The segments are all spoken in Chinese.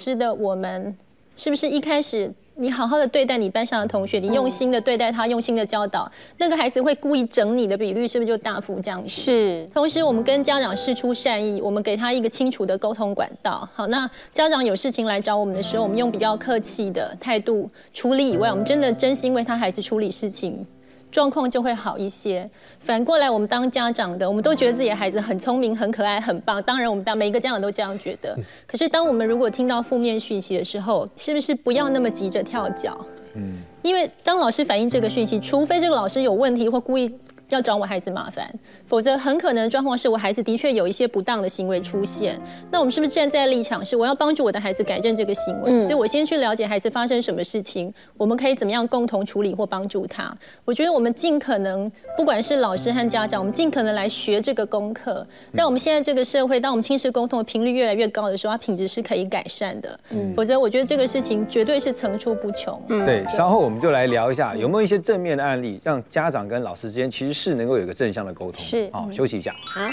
痴的我们，是不是一开始你好好的对待你班上的同学，你用心的对待他，用心的教导，那个孩子会故意整你的比率是不是就大幅降低？ 是。 同时，我们跟家长释出善意，我们给他一个清楚的沟通管道。好，那家长有事情来找我们的时候，我们用比较客气的态度处理以外，我们真的真心为他孩子处理事情，状况就会好一些。反过来，我们当家长的，我们都觉得自己的孩子很聪明、很可爱、很棒。当然，我们每一个家长都这样觉得。可是，当我们如果听到负面讯息的时候，是不是不要那么急着跳脚？因为当老师反映这个讯息，除非这个老师有问题或故意要找我孩子麻烦，否则很可能的状况是我孩子的确有一些不当的行为出现。那我们是不是站在立场是我要帮助我的孩子改正这个行为？所以我先去了解孩子发生什么事情，我们可以怎么样共同处理或帮助他。我觉得我们尽可能，不管是老师和家长，我们尽可能来学这个功课，让我们现在这个社会，当我们亲子沟通的频率越来越高的时候，它品质是可以改善的。否则我觉得这个事情绝对是层出不穷。 对，稍后我们就来聊一下有没有一些正面的案例，让家长跟老师之间其实是能够有一个正向的沟通。 是， 好，休息一下。 好。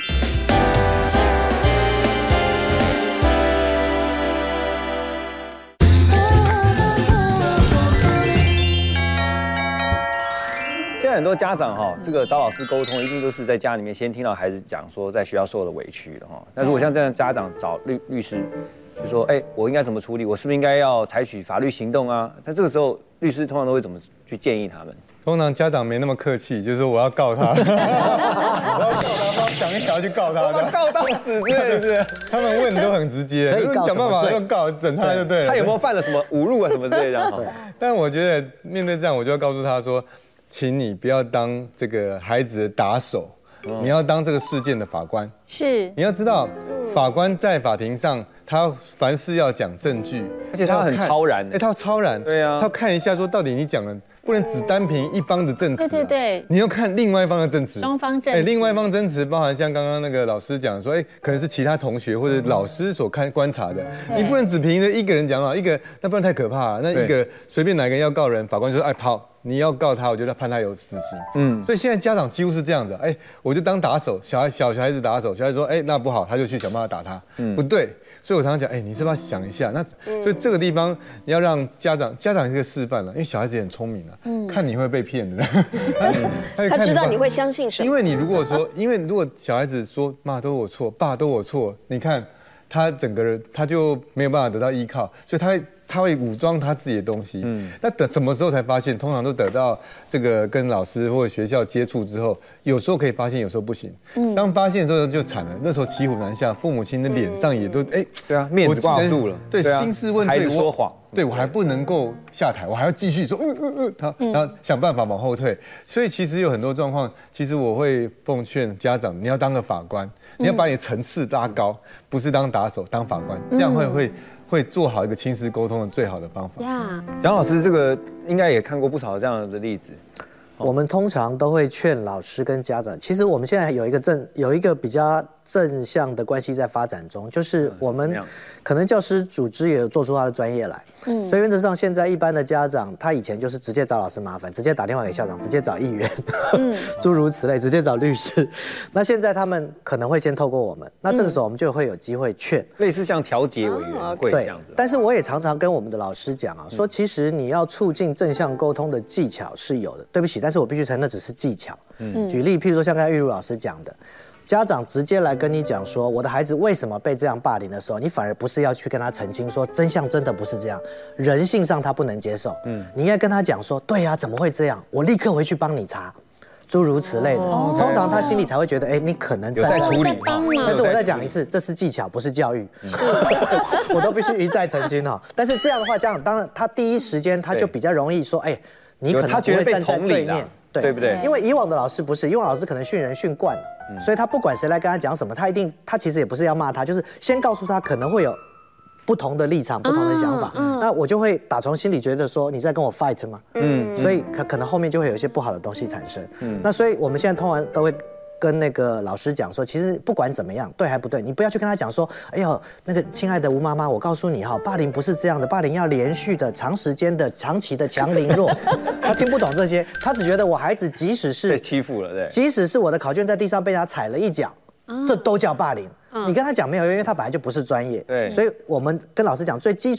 现在很多家长这个找老师沟通，一定都是在家里面先听到孩子讲说在学校受的委屈了那如果像这样家长找律师，就说我应该怎么处理？我是不是应该要采取法律行动啊？但这个时候律师通常都会怎么去建议他们？ 通常家长没那么客气，就是说我要告他，我要告他，想一条去告他， 告到死，对对。 他们问都很直接，想办法要告整他就对了。 他有没有犯了什么侮辱啊什么之类的？对。 但我觉得面对这样，我就要告诉他说，请你不要当这个孩子的打手，你要当这个事件的法官。 是。 你要知道，法官在法庭上，他凡事要讲证据， 而且他很超然。 他要超然。 对啊。 他要看一下说，到底你讲的。不能只单凭一方的证词， 对， 你要看另外一方的证词， 双方证词。 另外一方证词包含像刚刚那个老师讲说，可能是其他同学或者老师所观察的，你不能只凭着一个人讲啊，那不然太可怕了。那一个随便哪个人要告人，法官就说，好，你要告他，我就判他有死刑。所以现在家长几乎是这样子，我就当打手，小孩子打手，小孩子说，那不好，他就去想办法打他，不对。所以我常常讲，你是不是要想一下？那所以这个地方你要让家长一个示范了，因为小孩子也很聪明看你会被骗的， 他知道你会相信什么。 因为如果小孩子说妈都我错，爸都我错，你看他整个人他就没有办法得到依靠，所以他会武装他自己的东西。那等什么时候才发现？通常都等到这个跟老师或者学校接触之后，有时候可以发现，有时候不行。当发现的时候就惨了，那时候骑虎难下，父母亲的脸上也都对啊， 面子挂不住了。 对，兴师问罪， 孩子说谎， 对我还不能够下台，我还要继续说然后想办法往后退。所以其实有很多状况，其实我会奉劝家长，你要当个法官，你要把你的层次拉高，不是当打手，当法官，这样会做好一个亲子沟通的最好的方法。 杨老师，这个应该也看过不少这样的例子。 我们通常都会劝老师跟家长，其实我们现在有一个比较正向的关系在发展中，就是我们可能教师组织也有做出他的专业来，所以原则上现在一般的家长，他以前就是直接找老师麻烦，直接打电话给校长，直接找议员，诸如此类，直接找律师。那现在他们可能会先透过我们，那这个时候我们就会有机会劝， 类似像调解委员会这样子。 但是我也常常跟我们的老师讲说其实你要促进正向沟通的技巧是有的，对不起，但是我必须承认那只是技巧。举例，譬如说像刚才玉茹老师讲的。家长直接来跟你讲说我的孩子为什么被这样霸凌的时候，你反而不是要去跟他澄清说真相真的不是这样，人性上他不能接受，你应该跟他讲说对呀，怎么会这样，我立刻回去帮你查，诸如此类的，通常他心里才会觉得你可能在处理。 但是我再讲一次，这是技巧不是教育，我都必须一再澄清但是这样的话，家长当然他第一时间他就比较容易说你可能不会站在对面， 对不对？ 因为以往的老师不是，以往老师可能训人训惯了，所以他不管谁来跟他讲什么，他其实也不是要骂他，就是先告诉他可能会有不同的立场、不同的想法，那我就会打从心里觉得说你在跟我 fight 吗？所以可能后面就会有一些不好的东西产生。那所以我们现在通常都会跟那个老师讲说，其实不管怎么样，对还不对，你不要去跟他讲说，哎呦，那个亲爱的吴妈妈，我告诉你霸凌不是这样的，霸凌要连续的、长时间的、长期的强凌弱。他听不懂这些，他只觉得我孩子即使是被欺负了，对， 即使是我的考卷在地上被他踩了一脚，这都叫霸凌。你跟他讲没有用，因为他本来就不是专业。对，所以我们跟老师讲最基础。